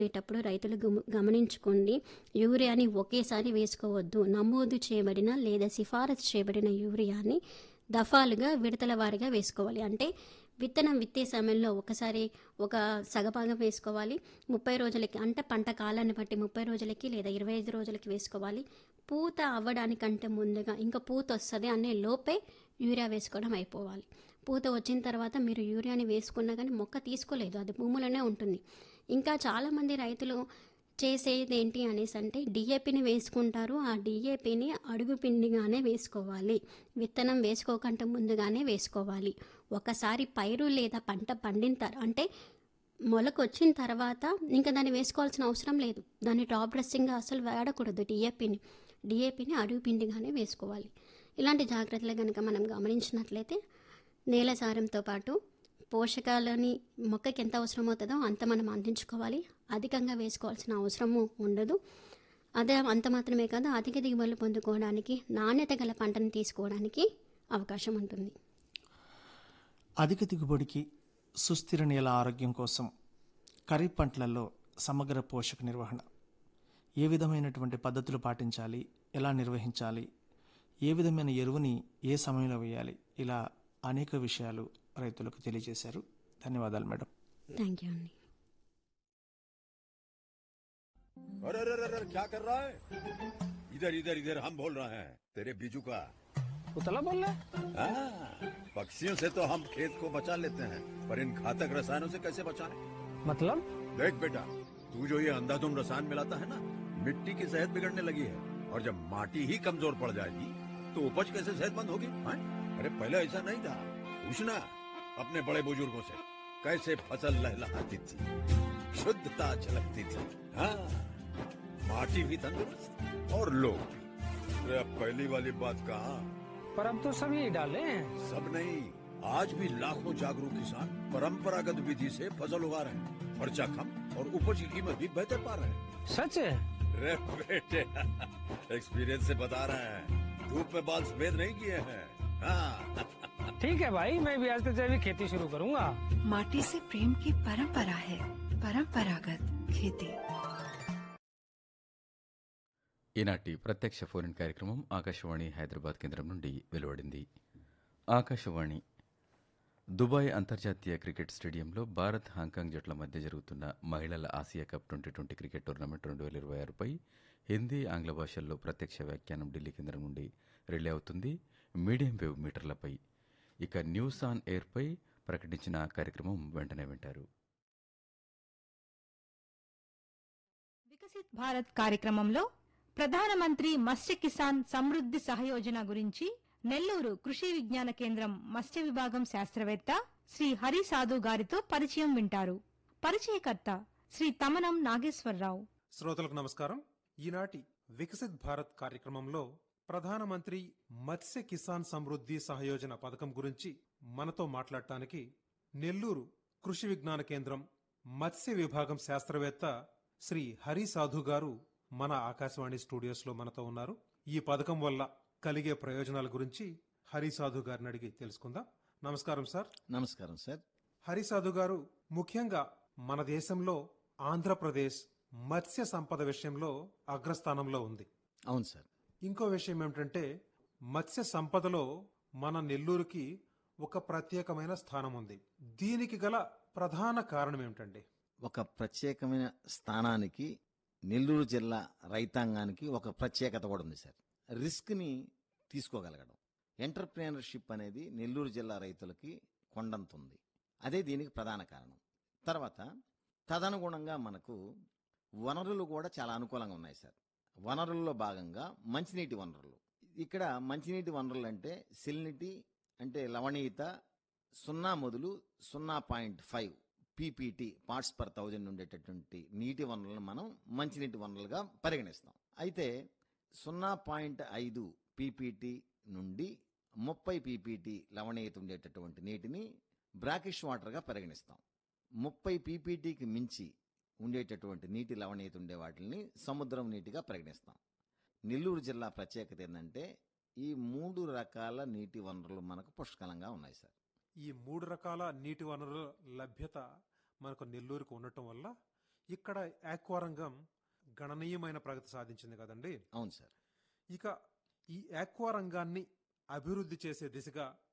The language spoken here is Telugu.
వేటప్పుడు రైతులు గమనించుకోండి. యూరియాని ఒకేసారి వేసుకోవద్దు. నమోదు చేయబడిన లేదా సిఫారసు చేయబడిన యూరియాని దఫాలుగా విడతల వారీగా వేసుకోవాలి. అంటే విత్తనం విత్తే సమయంలో ఒకసారి ఒక సగభాగం వేసుకోవాలి. 30 రోజులకి అంటే పంట కాలాన్ని బట్టి 30 రోజులకి లేదా 25 రోజులకి వేసుకోవాలి. పూత అవ్వడానికంటే ముందుగా ఇంకా పూత వస్తుంది అనే లోపే యూరియా వేసుకోవడం అయిపోవాలి. పూత వచ్చిన తర్వాత మీరు యూరియాని వేసుకున్నా కానీ మొక్క తీసుకోలేదు, అది భూములోనే ఉంటుంది. ఇంకా చాలామంది రైతులు చేసేది ఏంటి అనేసి అంటే డిఏపిని వేసుకుంటారు. ఆ డిఏపిని అడుగు పిండిగానే వేసుకోవాలి. విత్తనం వేసుకోకంటే ముందుగానే వేసుకోవాలి. ఒకసారి పైరు లేదా పంట పండిన అంటే మొలకొచ్చిన తర్వాత ఇంకా దాన్ని వేసుకోవాల్సిన అవసరం లేదు. దాన్ని టాప్ డ్రెస్సింగ్గా అసలు వాడకూడదు. డిఏపిని అడుగు పిండిగానే వేసుకోవాలి. ఇలాంటి జాగ్రత్తలు కనుక మనం గమనించినట్లయితే నేల సారంతో పాటు పోషకాలని మొక్కకి ఎంత అవసరం అవుతుందో అంత మనం అందించుకోవాలి. అధికంగా వేసుకోవాల్సిన అవసరము ఉండదు. అదే అంత మాత్రమే కాదు, అధిక దిగుబడులు పొందుకోవడానికి, నాణ్యత గల పంటను తీసుకోవడానికి అవకాశం ఉంటుంది. అధిక దిగుబడికి సుస్థిర నేల ఆరోగ్యం కోసం ఖరీఫ్ పంటలలో సమగ్ర పోషక నిర్వహణ ఏ విధమైనటువంటి పద్ధతులు పాటించాలి, ఎలా నిర్వహించాలి, ఏ విధమైన ఎరువుని ఏ సమయంలో వేయాలి, ఇలా అనేక విషయాలు రైతులకు తెలియజేశారు. ధన్యవాదాలు మేడం. థ్యాంక్ యూ అండి. अरे अरे अरे अरे, क्या कर रहा है? इधर इधर इधर हम बोल रहे हैं तेरे बीजू का। उतला बोल रहा है? हाँ, पक्षियों से तो हम खेत को बचा लेते हैं, पर इन घातक रसायनों से कैसे बचाएं? मतलब? देख बेटा, तू जो ये अंधाधुंध रसायन मिलाता है ना, मिट्टी की सेहत बिगड़ने लगी है। और जब माटी ही कमजोर पड़ जाएगी तो उपज कैसे सेहतमंद होगी? हाँ? अरे पहले ऐसा नहीं था। पूछना अपने बड़े बुजुर्गों से, कैसे फसल लहलहाती थी, शुद्धता झलकती थी। हाँ, माटी भी तंदुरुस्त और लोग भी। अरे अब पहली वाली बात कहाँ? पर अब तो सभी डाले हैं। सब नहीं, आज भी लाखों जागरूक किसान परंपरागत विधि से फसल उगा रहे हैं। खर्चा कम और उपज की कीमत भी बेहतर पा रहे हैं। सच है? अरे बेटे, एक्सपीरियंस से बता रहे हैं, धूप में बाल सफेद नहीं किए हैं। हाँ। ठीक है भाई, मैं भी आज से जैविक खेती शुरू करूंगा। माटी से प्रेम की परंपरा है, परंपरागत खेती। ఈనాటి ప్రత్యక్ష ఫోన్ కార్యక్రమం ఆకాశవాణి హైదరాబాద్ కేంద్రం నుండి వెలువడింది. ఆకాశవాణి దుబాయ్ అంతర్జాతీయ క్రికెట్ స్టేడియంలో భారత్ హాంకాంగ్ జట్ల మధ్య జరుగుతున్న మహిళల Asia cup 2020 cricket tournament 2026పై Hindi, ఆంగ్ల భాషల్లో ప్రత్యక్ష వ్యాఖ్యానం ఢిల్లీ కేంద్రం నుండి రిలే అవుతుంది మీడియం వేవ్ మీటర్లపై. ఇక న్యూస్ ఆన్ ఎయిర్పై ప్రకటించిన కార్యక్రమం వెంటనే వింటారు. వికసిత్ భారత్ కార్యక్రమంలో ప్రధానమంత్రి మత్స్య కిసాన్ సమృద్ధి సహయోజన గురించి నెల్లూరు కృషి విజ్ఞాన కేంద్రం మత్స్య విభాగం శాస్త్రవేత్త శ్రీ హరి సాధు గారితో పరిచయం వింటారు. పరిచయకర్త శ్రీ తమనం నాగేశ్వరరావు. శ్రోతలకు నమస్కారం. ఈనాటి వికసిత్ భారత్ కార్యక్రమంలో ప్రధానమంత్రి మత్స్య కిసాన్ సమృద్ధి సహయోజన పథకం గురించి మనతో మాట్లాడటానికి నెల్లూరు కృషి విజ్ఞాన కేంద్రం మత్స్య విభాగం శాస్త్రవేత్త శ్రీ హరి సాధు గారు మన ఆకాశవాణి స్టూడియోస్ లో మనతో ఉన్నారు. ఈ పథకం వల్ల కలిగే ప్రయోజనాల గురించి హరిసాధు గారిని అడిగి తెలుసుకుందాం. నమస్కారం సార్. నమస్కారం సార్. హరిసాధు గారు, ముఖ్యంగా మన దేశంలో ఆంధ్రప్రదేశ్ మత్స్య సంపద విషయంలో అగ్రస్థానంలో ఉంది. అవును సార్. ఇంకో విషయం ఏమిటంటే మత్స్య సంపదలో మన నెల్లూరుకి ఒక ప్రత్యేకమైన స్థానం ఉంది. దీనికి గల ప్రధాన కారణం ఏమిటండి? ఒక ప్రత్యేకమైన స్థానానికి నెల్లూరు జిల్లా రైతాంగానికి ఒక ప్రత్యేకత కూడా ఉంది సార్. రిస్క్ ని తీసుకోగలగడం, ఎంటర్ప్రీనర్షిప్ అనేది నెల్లూరు జిల్లా రైతులకి కొండంతుంది. అదే దీనికి ప్రధాన కారణం. తర్వాత తదనుగుణంగా మనకు వనరులు కూడా చాలా అనుకూలంగా ఉన్నాయి సార్. వనరుల్లో భాగంగా మంచినీటి వనరులు. ఇక్కడ మంచినీటి వనరులు అంటే సెలినిటీ అంటే లవణీయత 0 మొదలు 0.5 పీపీటీ పార్ట్స్ పర్ 1000 ఉండేటటువంటి నీటి వనరులను మనం మంచినీటి వనరులుగా పరిగణిస్తాం. అయితే 0.5 పీపీటీ నుండి 30 పీపీటీ లవణీయత ఉండేటటువంటి నీటిని బ్రాకిష్ వాటర్గా పరిగణిస్తాం. 30 పీపీటీకి మించి ఉండేటటువంటి నీటి లవణీయత ఉండే వాటిని సముద్రం నీటిగా పరిగణిస్తాం. నెల్లూరు జిల్లా ప్రత్యేకత ఏంటంటే ఈ 3 రకాల నీటి వనరులు మనకు పుష్కలంగా ఉన్నాయి సార్. ఈ 3 రకాల నీటి వనరుల లభ్యత మనకు నెల్లూరుకు ఉండటం వల్ల ఇక్కడ ఆక్వా రంగం గణనీయమైన ప్రగతి సాధించింది కదండి. అవును సార్. ఇక ఈ ఆక్వా రంగాన్ని అభివృద్ధి చేసే దిశగా